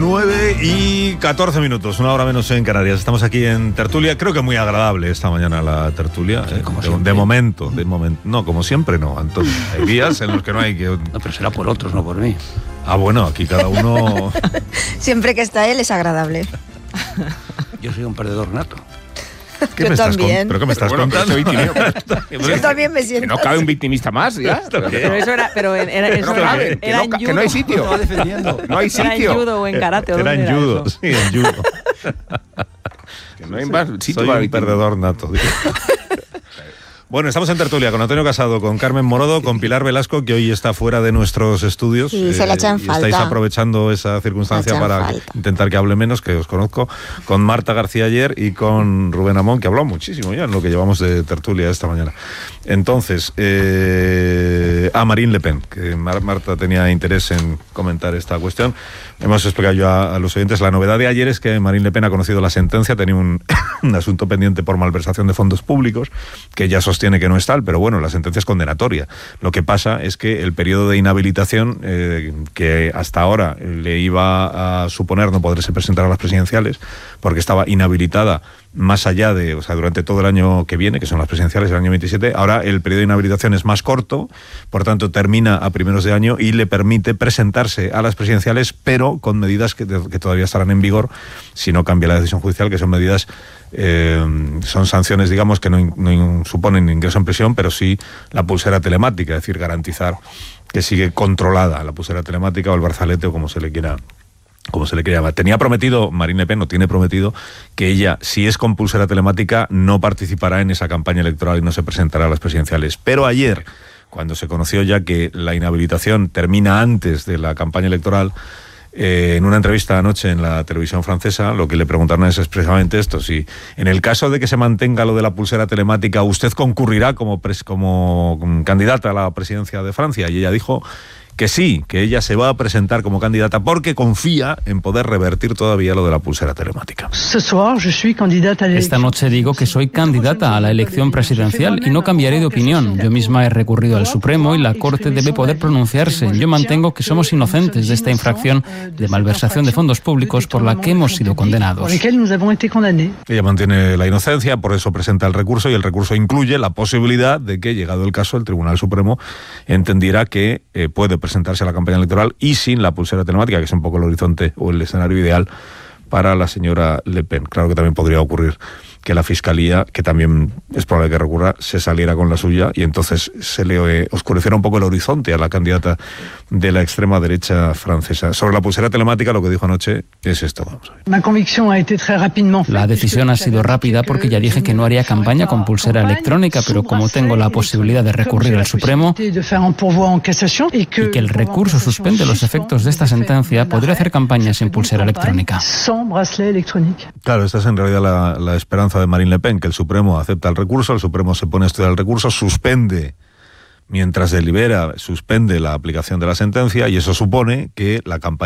9:14, una hora menos en Canarias. Estamos aquí en tertulia. Creo que muy agradable esta mañana la tertulia. Sí, de momento. No, como siempre no, Antonio. Hay días en los que no hay que... No, pero será por otros, no por mí. Ah, bueno, aquí cada uno... Siempre que está él es agradable. Yo soy un perdedor nato. ¿Qué Yo me también. ¿Pero qué me estás Bueno, contando? soy tímido. Yo también me siento. Que no cabe un victimista más, ¿ya? Pero eso era, era en judo. Que no hay sitio. No hay Era en sitio. judo o en karate. ¿o Era dónde en judo, eso? sí, en judo. Que no hay más sitio Soy para un victimista. perdedor nato. Bueno, estamos en tertulia con Antonio Casado, con Carmen Morodo, con Pilar Velasco, que hoy está fuera de nuestros estudios. Sí, se la echan y estáis falta. aprovechando esa circunstancia La echan para falta. intentar que hable menos, que os conozco, con Marta García ayer y con Rubén Amón, que habló muchísimo ya en lo que llevamos de tertulia esta mañana. Entonces, a Marine Le Pen, que Marta tenía interés en comentar esta cuestión. Hemos explicado yo a los oyentes. La novedad de ayer es que Marine Le Pen ha conocido la sentencia, tenía un asunto pendiente por malversación de fondos públicos, que ya sostiene que no es tal, pero bueno, la sentencia es condenatoria. Lo que pasa es que el periodo de inhabilitación, que hasta ahora le iba a suponer no poderse presentar a las presidenciales, porque estaba inhabilitada más allá de, o sea, durante todo el año que viene, que son las presidenciales del año 27, ahora el periodo de inhabilitación es más corto, por tanto termina a primeros de año y le permite presentarse a las presidenciales, pero con medidas que todavía estarán en vigor si no cambia la decisión judicial, que son medidas, son sanciones, digamos, que no suponen ingreso en prisión, pero sí la pulsera telemática, es decir, garantizar que sigue controlada la pulsera telemática o el brazalete o como se le quiera llamar. Tenía prometido, Marine Le Pen no tiene prometido, que ella, si es con pulsera telemática, no participará en esa campaña electoral y no se presentará a las presidenciales. Pero ayer, cuando se conoció ya que la inhabilitación termina antes de la campaña electoral, en una entrevista anoche en la televisión francesa, lo que le preguntaron es expresamente esto: si en el caso de que se mantenga lo de la pulsera telemática, ¿usted concurrirá como candidata a la presidencia de Francia? Y ella dijo que sí, que ella se va a presentar como candidata porque confía en poder revertir todavía lo de la pulsera telemática. Esta noche digo que soy candidata a la elección presidencial y no cambiaré de opinión. Yo misma he recurrido al Supremo y la Corte debe poder pronunciarse. Yo mantengo que somos inocentes de esta infracción de malversación de fondos públicos por la que hemos sido condenados. Ella mantiene la inocencia, por eso presenta el recurso, y el recurso incluye la posibilidad de que, llegado el caso, el Tribunal Supremo entendiera que puede presentarse a la campaña electoral y sin la pulsera telemática, que es un poco el horizonte o el escenario ideal para la señora Le Pen. Claro que también podría ocurrir que la Fiscalía, que también es probable que recurra, se saliera con la suya y entonces se le oscureciera un poco el horizonte a la candidata de la extrema derecha francesa. Sobre la pulsera telemática, lo que dijo anoche es esto. Vamos a ver. La decisión ha sido rápida porque ya dije que no haría campaña con pulsera electrónica, pero como tengo la posibilidad de recurrir al Supremo y que el recurso suspende los efectos de esta sentencia, podré hacer campaña sin pulsera electrónica. Claro, esta es en realidad la esperanza de Marine Le Pen, que el Supremo acepta el recurso, el Supremo se pone a estudiar el recurso, suspende, mientras delibera, suspende la aplicación de la sentencia, y eso supone que la campaña